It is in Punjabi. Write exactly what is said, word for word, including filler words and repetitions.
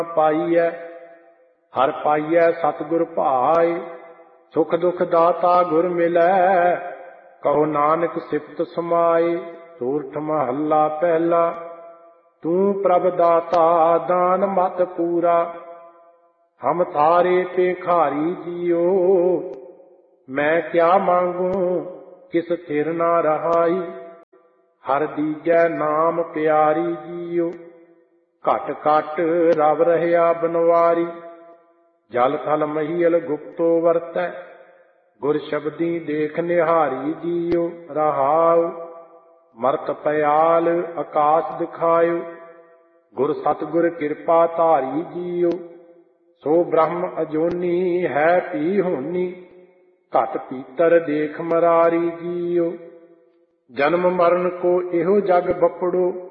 ਪਾਈਐ। ਹਰ ਪਾਈਐ ਸਤਿਗੁਰ ਭਾਏ, ਸੁਖ ਦੁਖ ਦਾਤਾ ਗੁਰ ਮਿਲੈ। ਕਹੋ ਨਾਨਕ ਸਿਫਤ ਸਮਾਏ। ਸੂਰਠ ਮਹੱਲਾ ਪਹਿਲਾ। ਤੂੰ ਪ੍ਰਭ ਦਾਤਾ ਦਾਨ ਮਤ ਪੂਰਾ, ਹਮ ਤਾਰੇ ਭੇਖਾਰੀ ਜੀਓ। ਮੈਂ ਕਿਆ ਮੰਗੂ ਕਿਸ ਥਿਰ ਨਾ ਰਹਾਈ, ਹਰ ਦੀਜੈ ਨਾਮ ਪਿਆਰੀ ਜੀਓ। ਘਟ ਘਟ ਰਵ ਰਹਿਆ ਬਨਵਾਰੀ, ਜਲ ਥਲ ਮਹੀਲ ਗੁਪਤੋ ਵਰਤੈ। ਗੁਰ ਸ਼ਬਦੀ ਦੇਖ ਨਿਹਾਰੀ ਜੀਓ। ਰਹਾਉ ਮਰਤ ਪਿਆਲ ਆਕਾਸ ਦਿਖਾਇਓ, ਗੁਰ ਸਤਿਗੁਰ ਕਿਰਪਾ ਧਾਰੀ ਜੀਓ। ਸੋ ਬ੍ਰਹਮ ਅਜੋਨੀ ਹੈ ਪੀ ਹੋਨੀ, ਘਟ ਪੀਤਰ ਦੇਖ ਮਰਾਰੀ ਜੀਓ। ਜਨਮ ਮਰਨ ਕੋ ਇਹੋ ਜਗ ਬਪੜੋ,